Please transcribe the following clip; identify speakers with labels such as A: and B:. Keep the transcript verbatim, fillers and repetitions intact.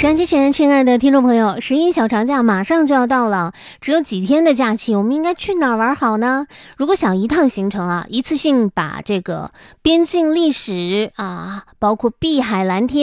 A: 收音机前，亲爱的听众朋友，十一小长假马上就要到了，只有几天的假期，我们应该去哪儿玩好呢？如果想一趟行程啊，一次性把这个边境历史啊，包括碧海蓝天